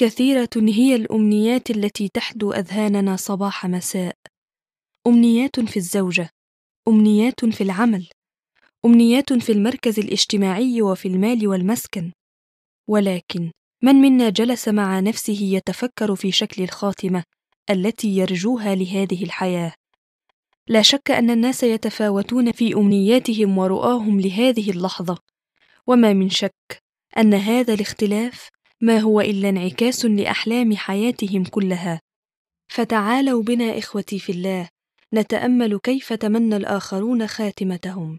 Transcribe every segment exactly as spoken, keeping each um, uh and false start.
كثيرة هي الأمنيات التي تحدو أذهاننا صباح مساء، أمنيات في الزوجة، أمنيات في العمل، أمنيات في المركز الاجتماعي وفي المال والمسكن. ولكن من منا جلس مع نفسه يتفكر في شكل الخاتمة التي يرجوها لهذه الحياة؟ لا شك أن الناس يتفاوتون في أمنياتهم ورؤاهم لهذه اللحظة، وما من شك أن هذا الاختلاف ما هو إلا انعكاس لأحلام حياتهم كلها. فتعالوا بنا إخوتي في الله نتأمل كيف تمنى الآخرون خاتمتهم.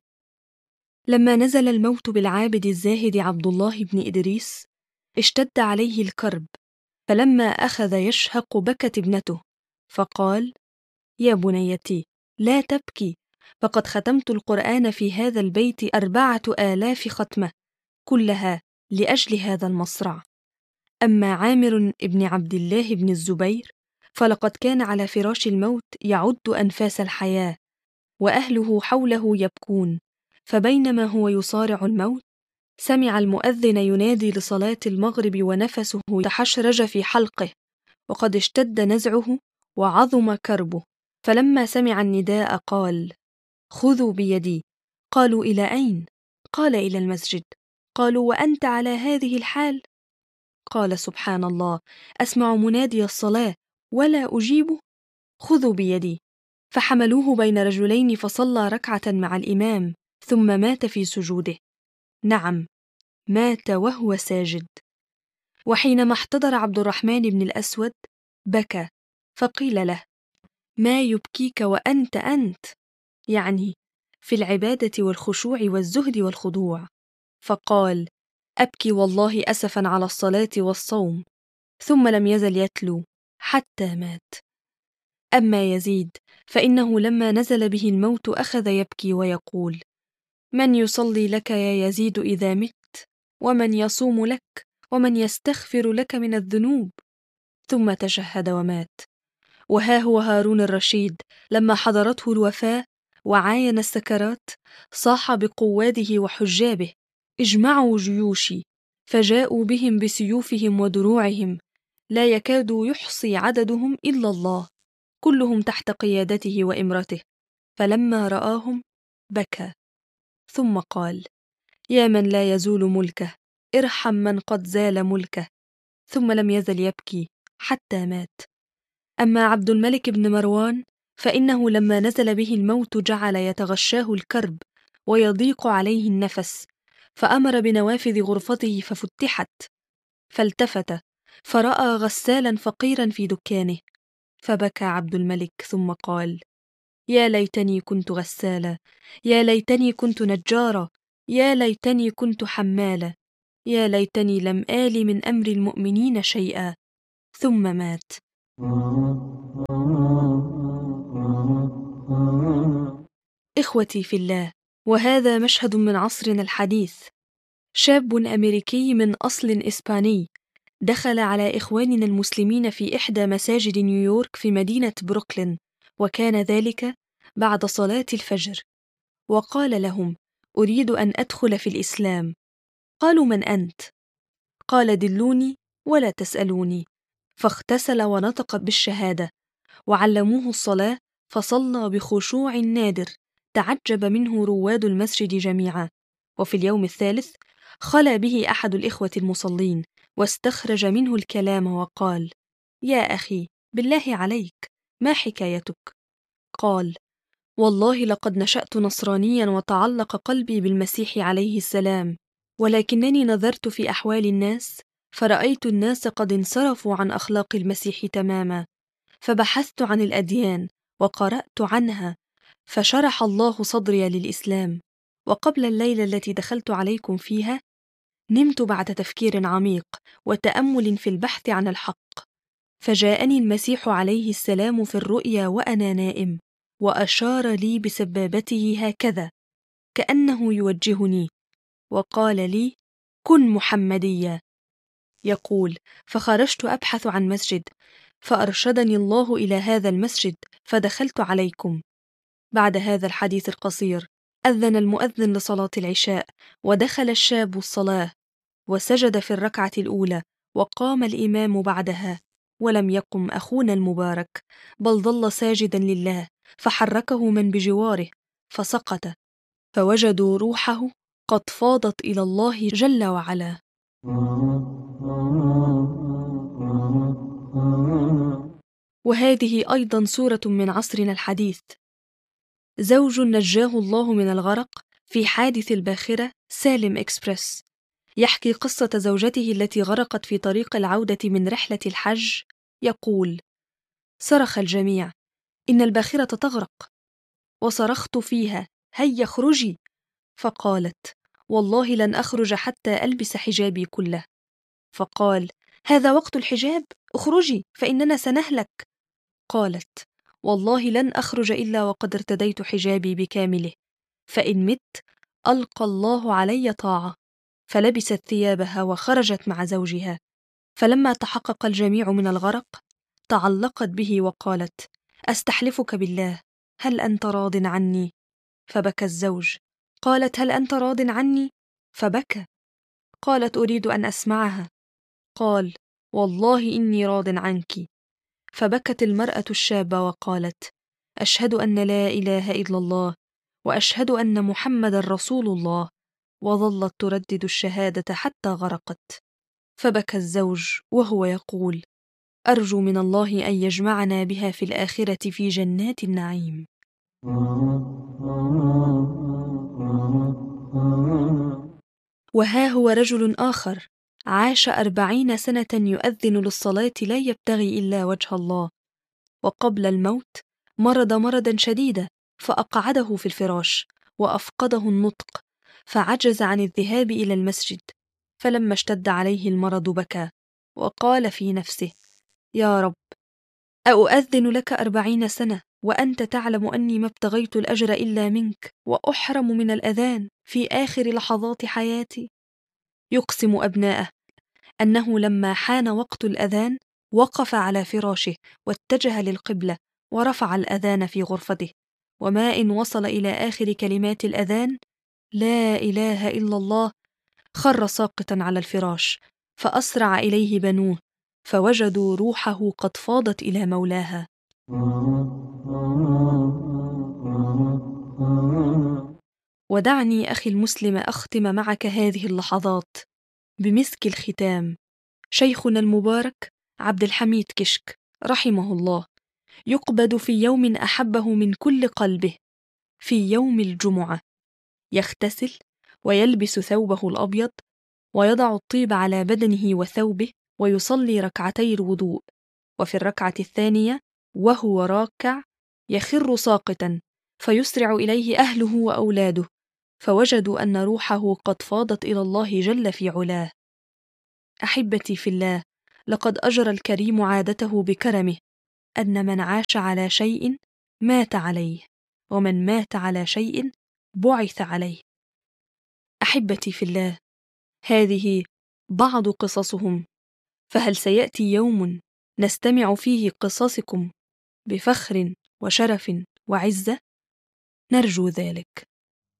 لما نزل الموت بالعابد الزاهد عبد الله بن إدريس اشتد عليه الكرب، فلما أخذ يشهق بكت ابنته فقال: يا بنيتي لا تبكي، فقد ختمت القرآن في هذا البيت أربعة آلاف ختمة، كلها لأجل هذا المصرع. أما عامر ابن عبد الله بن الزبير فلقد كان على فراش الموت يعد أنفاس الحياة، وأهله حوله يبكون، فبينما هو يصارع الموت سمع المؤذن ينادي لصلاة المغرب ونفسه تحشرج في حلقه، وقد اشتد نزعه وعظم كربه. فلما سمع النداء قال: خذوا بيدي. قالوا: إلى أين؟ قال: إلى المسجد. قالوا: وأنت على هذه الحال؟ قال: سبحان الله، أسمع منادي الصلاة ولا أجيبه. خذوا بيدي. فحملوه بين رجلين فصلى ركعة مع الإمام، ثم مات في سجوده. نعم، مات وهو ساجد. وحينما احتضر عبد الرحمن بن الأسود بكى، فقيل له: ما يبكيك وأنت أنت؟ يعني في العبادة والخشوع والزهد والخضوع. فقال: أبكي والله أسفا على الصلاة والصوم. ثم لم يزل يتلو حتى مات. أما يزيد فإنه لما نزل به الموت أخذ يبكي ويقول: من يصلي لك يا يزيد إذا مت؟ ومن يصوم لك؟ ومن يستغفر لك من الذنوب؟ ثم تشهد ومات. وها هو هارون الرشيد لما حضرته الوفاة وعاين السكرات صاح بقواده وحجابه: اجمعوا جيوشي، فجاءوا بهم بسيوفهم ودروعهم، لا يكاد يحصي عددهم إلا الله، كلهم تحت قيادته وإمرته. فلما رآهم بكى، ثم قال: يا من لا يزول ملكه، ارحم من قد زال ملكه. ثم لم يزل يبكي حتى مات. أما عبد الملك بن مروان فإنه لما نزل به الموت جعل يتغشاه الكرب ويضيق عليه النفس، فأمر بنوافذ غرفته ففتحت، فالتفت فرأى غسالا فقيرا في دكانه، فبكى عبد الملك ثم قال: يا ليتني كنت غسالا، يا ليتني كنت نجارا، يا ليتني كنت حمالا، يا ليتني لم آل من أمر المؤمنين شيئا. ثم مات. إخوتي في الله، وهذا مشهد من عصرنا الحديث. شاب أمريكي من أصل إسباني دخل على إخواننا المسلمين في إحدى مساجد نيويورك في مدينة بروكلين، وكان ذلك بعد صلاة الفجر، وقال لهم: أريد أن أدخل في الإسلام. قالوا: من أنت؟ قال: دلوني ولا تسألوني. فاغتسل ونطق بالشهادة، وعلموه الصلاة فصلى بخشوع نادر تعجب منه رواد المسجد جميعا. وفي اليوم الثالث خلى به أحد الإخوة المصلين واستخرج منه الكلام وقال: يا أخي بالله عليك، ما حكايتك؟ قال: والله لقد نشأت نصرانيا وتعلق قلبي بالمسيح عليه السلام، ولكنني نظرت في أحوال الناس فرأيت الناس قد انصرفوا عن أخلاق المسيح تماما، فبحثت عن الأديان وقرأت عنها، فشرح الله صدري للإسلام. وقبل الليلة التي دخلت عليكم فيها نمت بعد تفكير عميق وتأمل في البحث عن الحق، فجاءني المسيح عليه السلام في الرؤيا وأنا نائم، وأشار لي بسبابته هكذا كأنه يوجهني، وقال لي: كن محمديا. يقول: فخرجت أبحث عن مسجد، فأرشدني الله إلى هذا المسجد، فدخلت عليكم. بعد هذا الحديث القصير أذن المؤذن لصلاة العشاء، ودخل الشاب الصلاة، وسجد في الركعة الأولى، وقام الإمام بعدها، ولم يقم أخونا المبارك، بل ظل ساجدا لله، فحركه من بجواره فسقط، فوجدوا روحه قد فاضت إلى الله جل وعلا. وهذه أيضا صورة من عصرنا الحديث. زوج نجاه الله من الغرق في حادث الباخرة سالم إكسبرس، يحكي قصة زوجته التي غرقت في طريق العودة من رحلة الحج. يقول: صرخ الجميع: إن الباخرة تغرق، وصرخت فيها: هيا اخرجي، فقالت: والله لن أخرج حتى ألبس حجابي كله. فقال: هذا وقت الحجاب، اخرجي فإننا سنهلك. قالت: والله لن أخرج إلا وقد ارتديت حجابي بكامله، فإن مت ألقى الله علي طاعة. فلبست ثيابها وخرجت مع زوجها، فلما تحقق الجميع من الغرق تعلقت به وقالت: أستحلفك بالله، هل أنت راض عني؟ فبكى الزوج. قالت: هل أنت راض عني؟ فبكى. قالت: أريد أن أسمعها. قال: والله إني راض عنك. فبكت المرأة الشابة وقالت: أشهد أن لا إله إلا الله، وأشهد أن محمد رسول الله، وظلت تردد الشهادة حتى غرقت. فبكى الزوج وهو يقول: أرجو من الله أن يجمعنا بها في الآخرة في جنات النعيم. وها هو رجل آخر عاش أربعين سنة يؤذن للصلاة لا يبتغي إلا وجه الله، وقبل الموت مرض مرضا شديدا فأقعده في الفراش وأفقده النطق، فعجز عن الذهاب إلى المسجد. فلما اشتد عليه المرض بكى وقال في نفسه: يا رب، أؤذن لك أربعين سنة وأنت تعلم أني ما ابتغيت الأجر إلا منك، وأحرم من الأذان في آخر لحظات حياتي. يقسم أبناءه أنه لما حان وقت الأذان وقف على فراشه واتجه للقبلة ورفع الأذان في غرفته، وما إن وصل إلى آخر كلمات الأذان: لا إله إلا الله، خر ساقطا على الفراش، فأسرع إليه بنوه فوجدوا روحه قد فاضت إلى مولاها. ودعني أخي المسلم أختم معك هذه اللحظات بمسك الختام. شيخنا المبارك عبد الحميد كشك رحمه الله يقبض في يوم أحبه من كل قلبه، في يوم الجمعة، يغتسل ويلبس ثوبه الأبيض ويضع الطيب على بدنه وثوبه ويصلي ركعتي الوضوء، وفي الركعة الثانية وهو راكع يخر ساقطا، فيسرع إليه أهله وأولاده، فوجدوا أن روحه قد فاضت إلى الله جل في علاه. أحبتي في الله، لقد أجرى الكريم عادته بكرمه أن من عاش على شيء مات عليه، ومن مات على شيء بعث عليه. أحبتي في الله، هذه بعض قصصهم، فهل سيأتي يوم نستمع فيه قصصكم بفخر وشرف وعزة؟ نرجو ذلك.